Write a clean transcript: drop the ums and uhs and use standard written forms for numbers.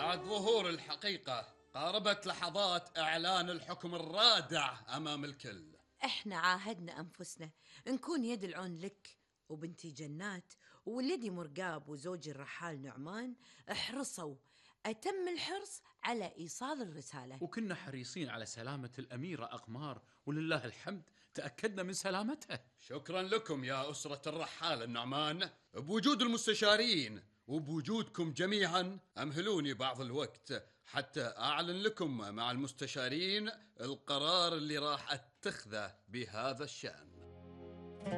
بعد ظهور الحقيقة قاربت لحظات إعلان الحكم الرادع أمام الكل. احنا عاهدنا أنفسنا نكون يد العون لك، وبنتي جنات وولدي مرقاب وزوجي الرحال نعمان احرصوا أتم الحرص على إيصال الرسالة، وكنا حريصين على سلامة الأميرة أقمار، ولله الحمد تأكدنا من سلامتها. شكرا لكم يا أسرة الرحال النعمان. بوجود المستشارين وبوجودكم جميعا أمهلوني بعض الوقت حتى أعلن لكم مع المستشارين القرار اللي راح أتخذه بهذا الشأن.